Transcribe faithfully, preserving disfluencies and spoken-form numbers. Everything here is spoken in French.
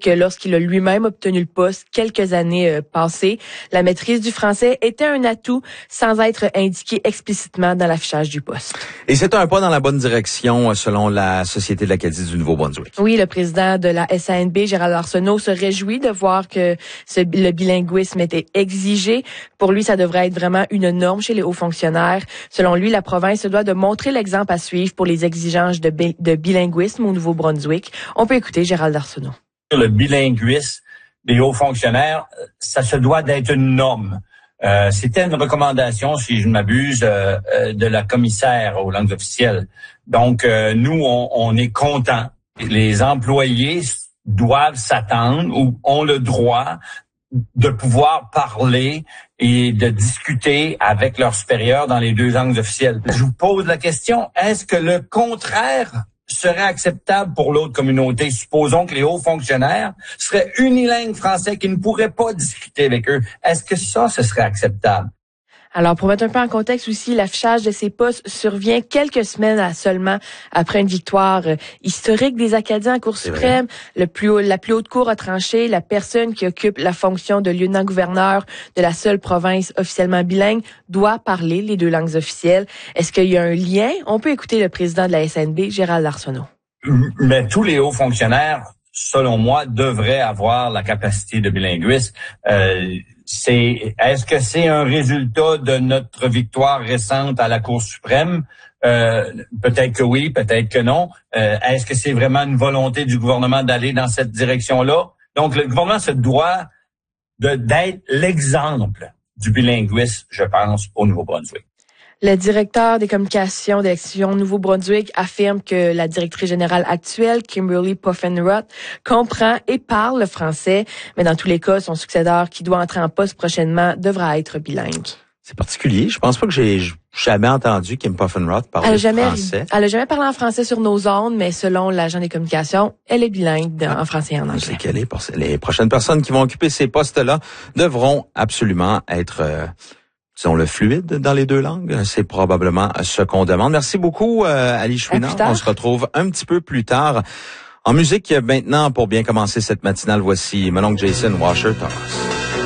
que lorsqu'il a lui-même obtenu le poste quelques années euh, passées, la maîtrise du français était un atout sans être indiqué explicitement dans l'affichage du poste. Et c'est un pas dans la bonne direction selon la Société de l'Acadie du Nouveau-Brunswick. Oui, le président de la S A N B, Gérald Arsenault, se réjouit de voir que ce, le bilinguisme était exigé. Pour lui, ça devrait être vraiment une norme chez les hauts fonctionnaires. Selon lui, la province se doit de montrer l'exemple à suivre pour les exigences de, bi- de bilinguisme au Nouveau-Brunswick. On peut écouter Gérald Arsenault. Le bilinguisme des hauts fonctionnaires, ça se doit d'être une norme. Euh, c'était une recommandation, si je ne m'abuse, euh, euh, de la commissaire aux langues officielles. Donc, euh, nous, on, on est contents. Les employés doivent s'attendre ou ont le droit de pouvoir parler et de discuter avec leurs supérieurs dans les deux langues officielles. Je vous pose la question, est-ce que le contraire serait acceptable pour l'autre communauté? Supposons que les hauts fonctionnaires seraient unilingues français qui ne pourraient pas discuter avec eux. Est-ce que ça, ce serait acceptable? Alors, pour mettre un peu en contexte aussi, l'affichage de ces postes survient quelques semaines à seulement après une victoire euh, historique des Acadiens en Cour suprême. Le plus haut, la plus haute cour a tranché. La personne qui occupe la fonction de lieutenant-gouverneur de la seule province officiellement bilingue doit parler les deux langues officielles. Est-ce qu'il y a un lien? On peut écouter le président de la S A N B, Gérald Arsenault. Mais tous les hauts fonctionnaires, selon moi, devraient avoir la capacité de bilinguisme. Euh, c'est, est-ce que c'est un résultat de notre victoire récente à la Cour suprême? Euh, peut-être que oui, peut-être que non. Euh, est-ce que c'est vraiment une volonté du gouvernement d'aller dans cette direction-là? Donc, le gouvernement se doit de, d'être l'exemple du bilinguisme, je pense, au Nouveau-Brunswick. Le directeur des communications de l'Action Nouveau-Brunswick affirme que la directrice générale actuelle, Kimberly Poffenroth, comprend et parle le français, mais dans tous les cas, son successeur qui doit entrer en poste prochainement devra être bilingue. C'est particulier. Je pense pas que j'ai jamais entendu Kim Poffenroth parler elle a jamais, français. Elle a jamais parlé en français sur nos ondes, mais selon l'agent des communications, elle est bilingue de, ah, en français et en anglais. C'est qu'elle est. Les prochaines personnes qui vont occuper ces postes-là devront absolument être... Euh, disons le fluide dans les deux langues, c'est probablement ce qu'on demande. Merci beaucoup, euh, Ali Chouinard. On se retrouve un petit peu plus tard. En musique, maintenant, pour bien commencer cette matinale, voici mon oncle Jason Washer-Thomas.